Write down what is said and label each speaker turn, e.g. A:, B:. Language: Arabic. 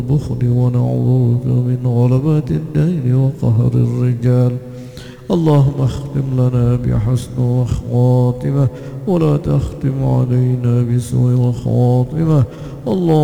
A: والبخل ونعوذ بك من غلبة الدين وقهر الرجال. اللهم اختم لنا بحسن الخاتمة ولا تختم علينا بسوء الخاتمة.